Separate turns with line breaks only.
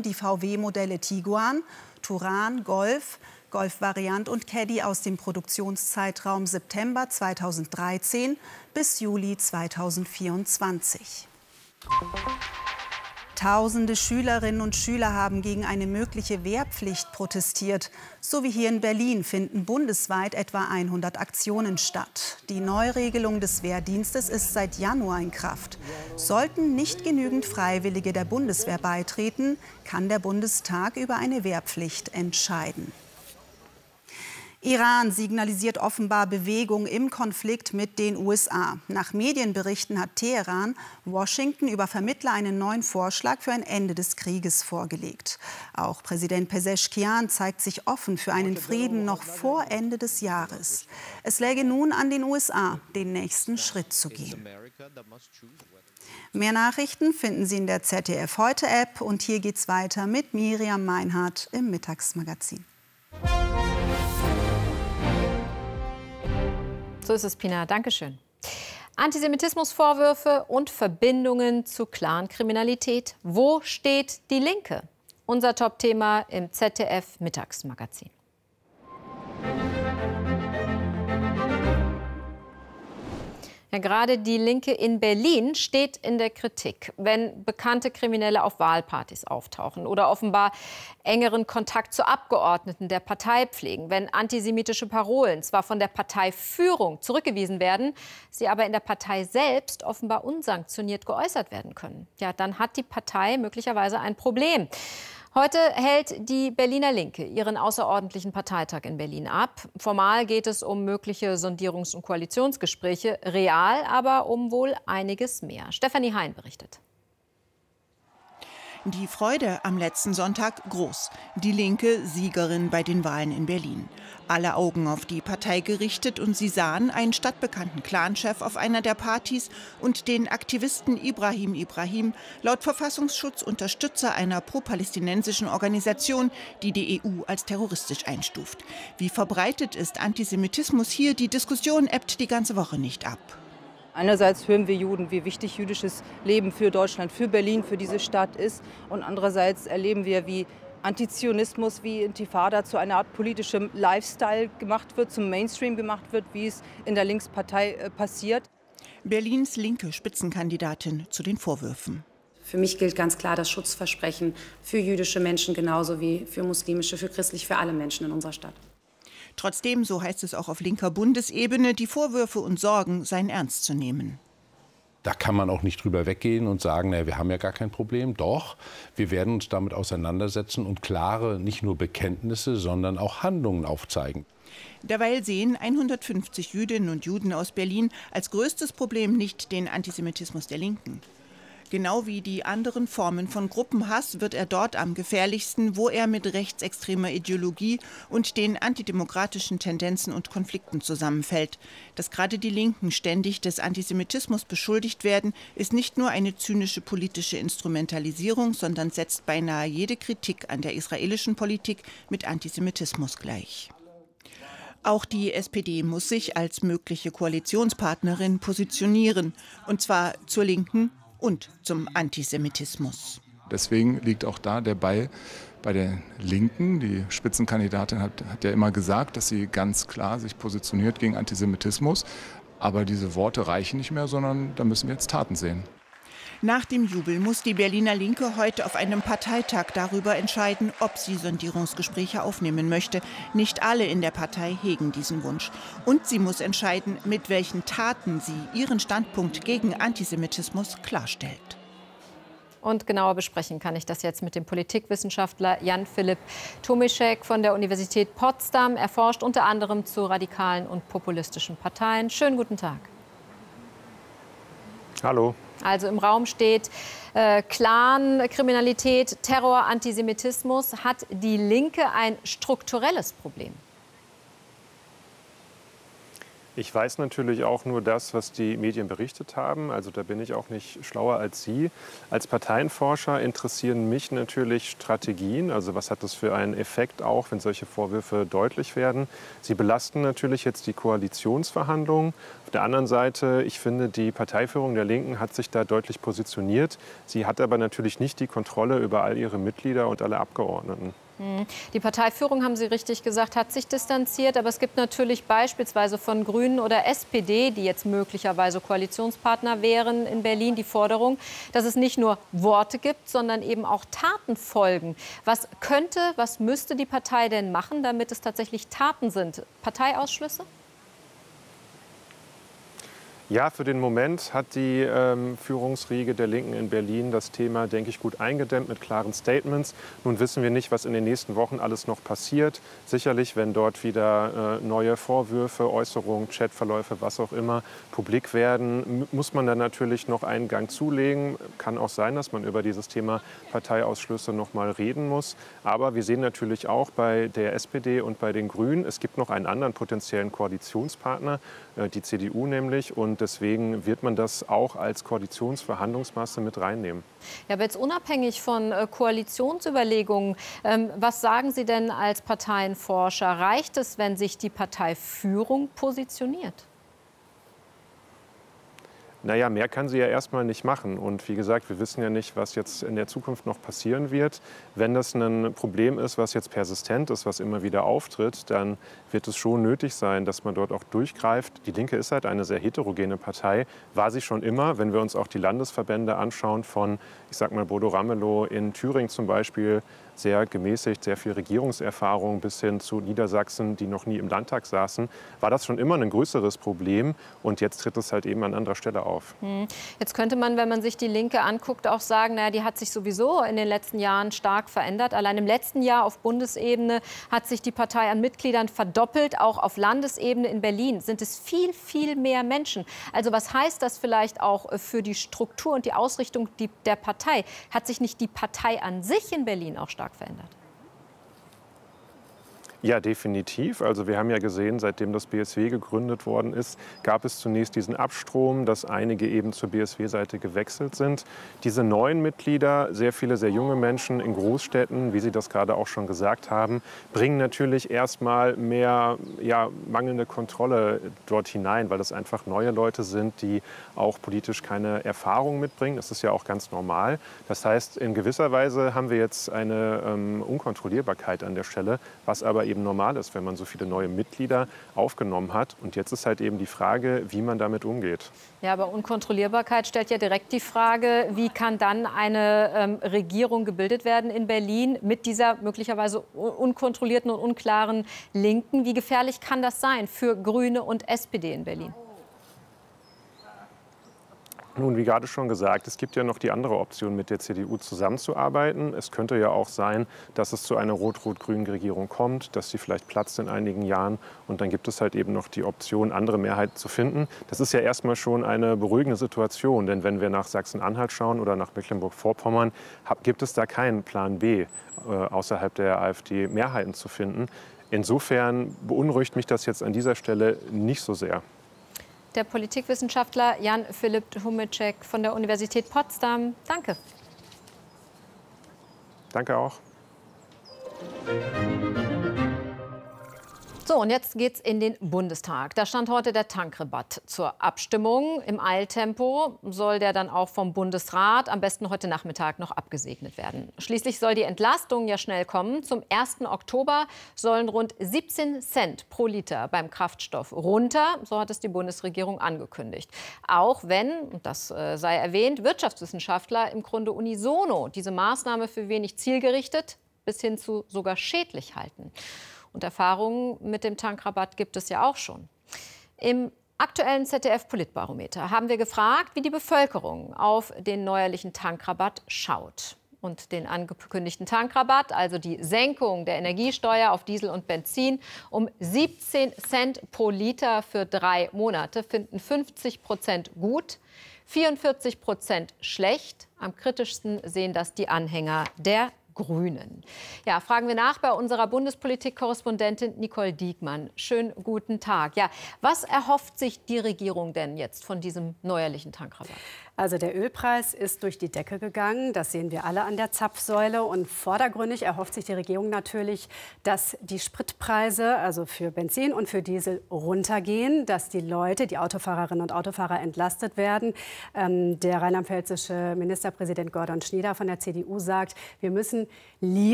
die VW-Modelle Tiguan, Touran, Golf, Golf-Variant und Caddy aus dem Produktionszeitraum September 2013 bis Juli 2024. Tausende Schülerinnen und Schüler haben gegen eine mögliche Wehrpflicht protestiert. So wie hier in Berlin finden bundesweit etwa 100 Aktionen statt. Die Neuregelung des Wehrdienstes ist seit Januar in Kraft. Sollten nicht genügend Freiwillige der Bundeswehr beitreten, kann der Bundestag über eine Wehrpflicht entscheiden. Iran signalisiert offenbar Bewegung im Konflikt mit den USA. Nach Medienberichten hat Teheran Washington über Vermittler einen neuen Vorschlag für ein Ende des Krieges vorgelegt. Auch Präsident Pezeshkian zeigt sich offen für einen Frieden noch vor Ende des Jahres. Es läge nun an den USA, den nächsten Schritt zu gehen. Mehr Nachrichten finden Sie in der ZDF-Heute-App. Und hier geht's weiter mit Miriam Meinhardt im Mittagsmagazin.
So ist es, Pina. Dankeschön. Antisemitismusvorwürfe und Verbindungen zu Clankriminalität. Wo steht die Linke? Unser Top-Thema im ZDF-Mittagsmagazin. Ja, gerade die Linke in Berlin steht in der Kritik, wenn bekannte Kriminelle auf Wahlpartys auftauchen oder offenbar engeren Kontakt zu Abgeordneten der Partei pflegen, wenn antisemitische Parolen zwar von der Parteiführung zurückgewiesen werden, sie aber in der Partei selbst offenbar unsanktioniert geäußert werden können. Ja, dann hat die Partei möglicherweise ein Problem. Heute hält die Berliner Linke ihren außerordentlichen Parteitag in Berlin ab. Formal geht es um mögliche Sondierungs- und Koalitionsgespräche, real aber um wohl einiges mehr. Stefanie Hein berichtet.
Die Freude am letzten Sonntag groß. Die Linke Siegerin bei den Wahlen in Berlin. Alle Augen auf die Partei gerichtet und sie sahen einen stadtbekannten Clanchef auf einer der Partys und den Aktivisten Ibrahim, laut Verfassungsschutz Unterstützer einer pro-palästinensischen Organisation, die die EU als terroristisch einstuft. Wie verbreitet ist Antisemitismus hier? Die Diskussion ebbt die ganze Woche nicht ab.
Einerseits hören wir Juden, wie wichtig jüdisches Leben für Deutschland, für Berlin, für diese Stadt ist. Und andererseits erleben wir, wie Antizionismus, wie Intifada zu einer Art politischem Lifestyle gemacht wird, zum Mainstream gemacht wird, wie es in der Linkspartei passiert.
Berlins linke Spitzenkandidatin zu den Vorwürfen.
Für mich gilt ganz klar das Schutzversprechen für jüdische Menschen genauso wie für muslimische, für christlich, für alle Menschen in unserer Stadt.
Trotzdem, so heißt es auch auf linker Bundesebene, die Vorwürfe und Sorgen seien ernst zu nehmen.
Da kann man auch nicht drüber weggehen und sagen, naja, wir haben ja gar kein Problem. Doch, wir werden uns damit auseinandersetzen und klare, nicht nur Bekenntnisse, sondern auch Handlungen aufzeigen.
Derweil sehen 150 Jüdinnen und Juden aus Berlin als größtes Problem nicht den Antisemitismus der Linken. Genau wie die anderen Formen von Gruppenhass wird er dort am gefährlichsten, wo er mit rechtsextremer Ideologie und den antidemokratischen Tendenzen und Konflikten zusammenfällt. Dass gerade die Linken ständig des Antisemitismus beschuldigt werden, ist nicht nur eine zynische politische Instrumentalisierung, sondern setzt beinahe jede Kritik an der israelischen Politik mit Antisemitismus gleich. Auch die SPD muss sich als mögliche Koalitionspartnerin positionieren, und zwar zur Linken und zum Antisemitismus.
Deswegen liegt auch da der Ball bei der Linken. Die Spitzenkandidatin hat ja immer gesagt, dass sie ganz klar sich positioniert gegen Antisemitismus. Aber diese Worte reichen nicht mehr, sondern da müssen wir jetzt Taten sehen.
Nach dem Jubel muss die Berliner Linke heute auf einem Parteitag darüber entscheiden, ob sie Sondierungsgespräche aufnehmen möchte. Nicht alle in der Partei hegen diesen Wunsch. Und sie muss entscheiden, mit welchen Taten sie ihren Standpunkt gegen Antisemitismus klarstellt.
Und genauer besprechen kann ich das jetzt mit dem Politikwissenschaftler Jan-Philipp Tomischek von der Universität Potsdam. Er forscht unter anderem zu radikalen und populistischen Parteien. Schönen guten Tag.
Hallo.
Also im Raum steht Clan-Kriminalität, Terror, Antisemitismus. Hat die Linke ein strukturelles Problem?
Ich weiß natürlich auch nur das, was die Medien berichtet haben. Also da bin ich auch nicht schlauer als Sie. Als Parteienforscher interessieren mich natürlich Strategien. Also was hat das für einen Effekt auch, wenn solche Vorwürfe deutlich werden? Sie belasten natürlich jetzt die Koalitionsverhandlungen. Auf der anderen Seite, ich finde, die Parteiführung der Linken hat sich da deutlich positioniert. Sie hat aber natürlich nicht die Kontrolle über all ihre Mitglieder und alle Abgeordneten.
Die Parteiführung, haben Sie richtig gesagt, hat sich distanziert. Aber es gibt natürlich beispielsweise von Grünen oder SPD, die jetzt möglicherweise Koalitionspartner wären in Berlin, die Forderung, dass es nicht nur Worte gibt, sondern eben auch Taten folgen. Was müsste die Partei denn machen, damit es tatsächlich Taten sind? Parteiausschlüsse?
Ja, für den Moment hat die Führungsriege der Linken in Berlin das Thema, denke ich, gut eingedämmt mit klaren Statements. Nun wissen wir nicht, was in den nächsten Wochen alles noch passiert. Sicherlich, wenn dort wieder neue Vorwürfe, Äußerungen, Chatverläufe, was auch immer publik werden, muss man dann natürlich noch einen Gang zulegen. Kann auch sein, dass man über dieses Thema Parteiausschlüsse noch mal reden muss. Aber wir sehen natürlich auch bei der SPD und bei den Grünen, es gibt noch einen anderen potenziellen Koalitionspartner, die CDU nämlich. Und deswegen wird man das auch als Koalitionsverhandlungsmasse mit reinnehmen.
Ja, aber jetzt unabhängig von Koalitionsüberlegungen, was sagen Sie denn als Parteienforscher? Reicht es, wenn sich die Parteiführung positioniert?
Naja, mehr kann sie ja erstmal nicht machen. Und wie gesagt, wir wissen ja nicht, was jetzt in der Zukunft noch passieren wird. Wenn das ein Problem ist, was jetzt persistent ist, was immer wieder auftritt, dann wird es schon nötig sein, dass man dort auch durchgreift. Die Linke ist halt eine sehr heterogene Partei, war sie schon immer. Wenn wir uns auch die Landesverbände anschauen von, ich sag mal, Bodo Ramelow in Thüringen zum Beispiel, sehr gemäßigt, sehr viel Regierungserfahrung bis hin zu Niedersachsen, die noch nie im Landtag saßen, war das schon immer ein größeres Problem. Und jetzt tritt es halt eben an anderer Stelle auf.
Jetzt könnte man, wenn man sich die Linke anguckt, auch sagen, naja, die hat sich sowieso in den letzten Jahren stark verändert. Allein im letzten Jahr auf Bundesebene hat sich die Partei an Mitgliedern verdoppelt. Auch auf Landesebene in Berlin sind es viel, viel mehr Menschen. Also was heißt das vielleicht auch für die Struktur und die Ausrichtung der Partei? Hat sich nicht die Partei an sich in Berlin auch stark verändert?
Ja, definitiv. Also wir haben ja gesehen, seitdem das BSW gegründet worden ist, gab es zunächst diesen Abstrom, dass einige eben zur BSW-Seite gewechselt sind. Diese neuen Mitglieder, sehr viele sehr junge Menschen in Großstädten, wie Sie das gerade auch schon gesagt haben, bringen natürlich erstmal mehr mangelnde Kontrolle dort hinein, weil das einfach neue Leute sind, die auch politisch keine Erfahrung mitbringen. Das ist ja auch ganz normal. Das heißt, in gewisser Weise haben wir jetzt eine Unkontrollierbarkeit an der Stelle, was aber eben normal ist, wenn man so viele neue Mitglieder aufgenommen hat. Und jetzt ist halt eben die Frage, wie man damit umgeht.
Ja, aber Unkontrollierbarkeit stellt ja direkt die Frage, wie kann dann eine Regierung gebildet werden in Berlin mit dieser möglicherweise unkontrollierten und unklaren Linken? Wie gefährlich kann das sein für Grüne und SPD in Berlin?
Nun, wie gerade schon gesagt, es gibt ja noch die andere Option, mit der CDU zusammenzuarbeiten. Es könnte ja auch sein, dass es zu einer rot-rot-grünen Regierung kommt, dass sie vielleicht platzt in einigen Jahren. Und dann gibt es halt eben noch die Option, andere Mehrheiten zu finden. Das ist ja erstmal schon eine beruhigende Situation. Denn wenn wir nach Sachsen-Anhalt schauen oder nach Mecklenburg-Vorpommern, gibt es da keinen Plan B, außerhalb der AfD Mehrheiten zu finden. Insofern beunruhigt mich das jetzt an dieser Stelle nicht so sehr.
Der Politikwissenschaftler Jan-Philipp Humecek von der Universität Potsdam. Danke.
Danke auch.
So, und jetzt geht's in den Bundestag. Da stand heute der Tankrabatt zur Abstimmung. Im Eiltempo soll der dann auch vom Bundesrat am besten heute Nachmittag noch abgesegnet werden. Schließlich soll die Entlastung ja schnell kommen. Zum 1. Oktober sollen rund 17 Cent pro Liter beim Kraftstoff runter. So hat es die Bundesregierung angekündigt. Auch wenn, und das sei erwähnt, Wirtschaftswissenschaftler im Grunde unisono diese Maßnahme für wenig zielgerichtet bis hin zu sogar schädlich halten. Und Erfahrungen mit dem Tankrabatt gibt es ja auch schon. Im aktuellen ZDF-Politbarometer haben wir gefragt, wie die Bevölkerung auf den neuerlichen Tankrabatt schaut. Und den angekündigten Tankrabatt, also die Senkung der Energiesteuer auf Diesel und Benzin um 17 Cent pro Liter für 3 Monate, finden 50% gut, 44% schlecht. Am kritischsten sehen das die Anhänger der Grünen. Ja, fragen wir nach bei unserer Bundespolitik-Korrespondentin Nicole Diekmann. Schönen guten Tag. Ja, was erhofft sich die Regierung denn jetzt von diesem neuerlichen Tankrabatt?
Also der Ölpreis ist durch die Decke gegangen. Das sehen wir alle an der Zapfsäule. Und vordergründig erhofft sich die Regierung natürlich, dass die Spritpreise, also für Benzin und für Diesel, runtergehen, dass die Leute, die Autofahrerinnen und Autofahrer entlastet werden. Der rheinland-pfälzische Ministerpräsident Gordon Schnieder von der CDU sagt, wir müssen lieber